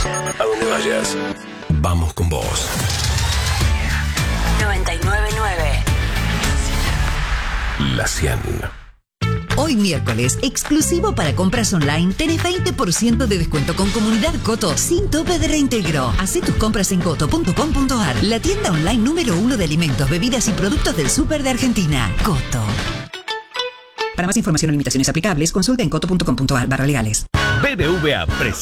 A donde vayas, vamos con vos. 999 La 100. Hoy miércoles, exclusivo para compras online, tenés 20% de descuento con Comunidad Coto sin tope de reintegro. Hacé tus compras en coto.com.ar, la tienda online número 1 de alimentos, bebidas y productos del súper de Argentina. Coto. Para más información o limitaciones aplicables, consulta en coto.com.ar/legales. BBVA presenta